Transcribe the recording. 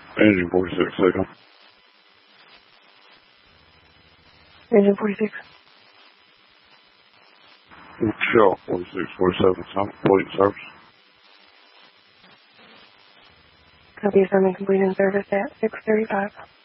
Engine 46, signal. Engine 46. Shell 46, 47, complete service. Copy, assignment complete in service at 6:35.